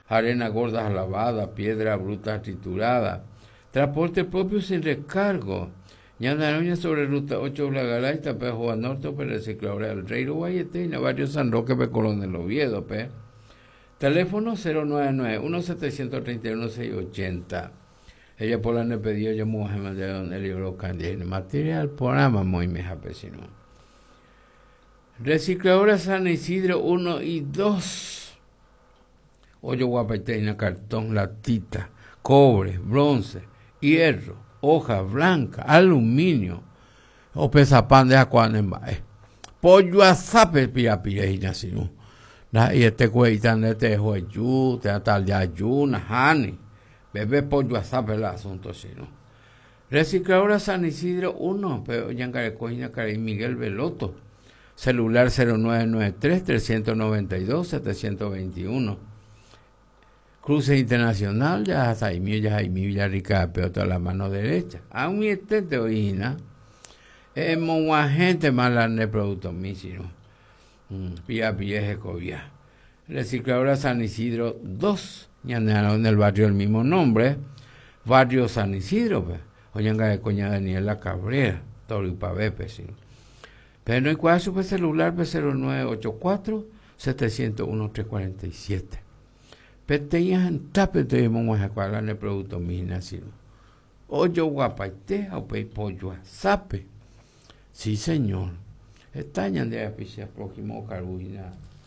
arena gorda lavada, piedra bruta triturada, transporte propio sin recargo. Ñanaroña sobre ruta 8 La Galaita, Pejo a Norte, pe recicladora del Rey Guayete, y Barrio San Roque, pe Coronel Oviedo, pe. Teléfono 099-1731-680. Ella por la ne pedido yo Muhammad de Don Elio Locandí. Material por ama muy meja pesino. Recicladora San Isidro 1 y 2. Hoyo guapaiteina, cartón, latita, cobre, bronce, hierro, hoja blanca, aluminio, o pesapán de acuanembae. Pollo azape pira y sinu. Y este cueitan de este jueyu, te atal de ayuna, hani. Bebé pollo azape el asunto sinu. Recicladora San Isidro 1, pero Yangarecoina Cari Miguel Veloto. Celular 0993-392-721. Cruce Internacional, ya Jaime Villarrica, pero toda la mano derecha. A un este oína, es un agente más de producto mísino. Pía Jecovia. Recicladora San Isidro 2, ya en el barrio del mismo nombre, barrio San Isidro, Oñanga de Coña Daniela Cabrera, Toripabepe, sí. Pero no hay cuál su celular, 0984-701-347. Peteñas en tape de monja en el producto mísino. Oyo guapaite, o pe pollo azape. Sí, señor. Estañan de apicia próximo carbuina.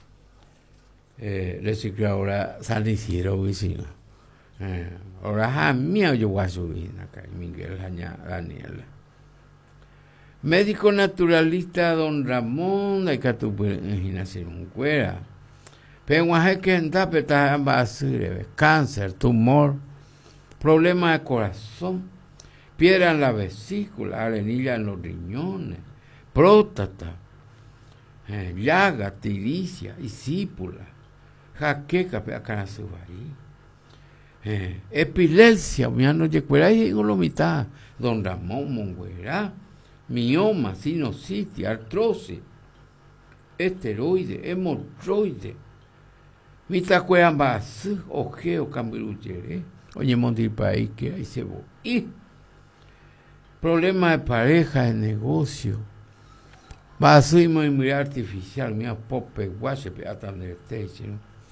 Recicladora San Isidro vecino. Ahora jamía yo voy a subir acá, Miguel Daniela. Médico naturalista don Ramón de Catupina Ciruncuera. Pero hay que entrar cáncer, tumor, problema de corazón, piedra en la vesícula, arenilla en los riñones, próstata, llaga, tiricia, isípula, jaqueca, peacanazubarí, epilepsia, miano yecuera y lo mitad, don Ramón Monguera, mioma, sinusitis, artrosis, esteroide, hemorroide, mitacuean basu, ojeo, cambiruchere, oye, monte país que ahí se va. Y problema de pareja, de negocio, basu y muy artificial, mía pope, guache, peatan de techo,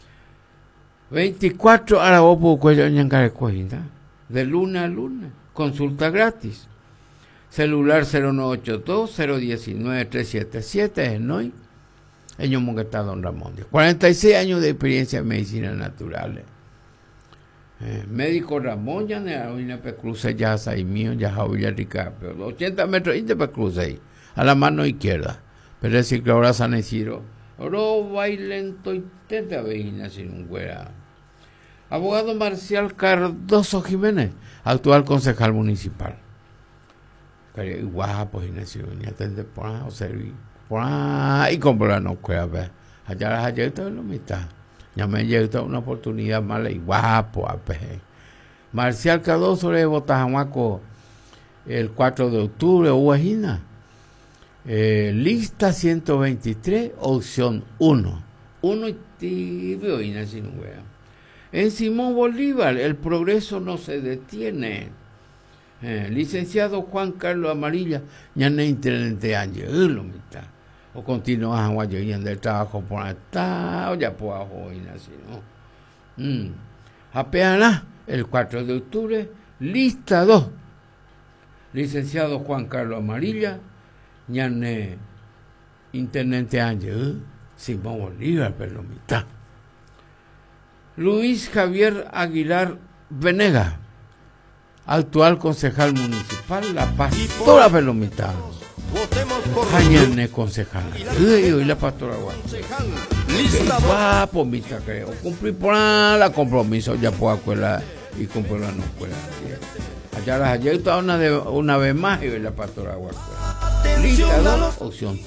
24 horas vos puedo cuello en Yangarecoina, de lunes a lunes, consulta gratis. Celular 0982-019-377, es no. Ellos que está don Ramón. 46 años de experiencia en medicinas naturales. Médico Ramón, ya ne cruce ya Saimío, ya Villarrica, pero 80 metros y te cruce ahí, a la mano izquierda. Pero es decir que ahora San Isidro, oro bailento y tete avejina sin un güera. Abogado Marcial Cardoso Jiménez, actual concejal municipal. Guapo, Ignacio, ya tendré por ahí, o servir. Y compró la no cueva, ve. Allá las ayudas es lo mitad. Ya me llegó una oportunidad mala y guapo, ape. Marcial Cardoso de Botajamaco, el 4 de octubre, Uajina. Lista 123, opción 1. 1 y tibio, Ignacio, wea. En Simón Bolívar, el progreso no se detiene. Licenciado Juan Carlos Amarilla, ya no intendente Ángel, lo mitad. O continúa a Guayo y en el trabajo por esta, o ya puedo hoy, así, ¿no? Apeana, el 4 de octubre, lista 2. Licenciado Juan Carlos Amarilla, ya no intendente Ángel, Simón Bolívar, pero lo mitad. Luis Javier Aguilar Venega, actual concejal municipal, la pastora Pelomita. Jañane concejal. Y la pastora concejal. Lista guapo, mita creo. Cumplí por la compromiso ya por escuela y cumplí la no escuela. Allá las ayer una vez más y la pastora guapo. Lista 2, opción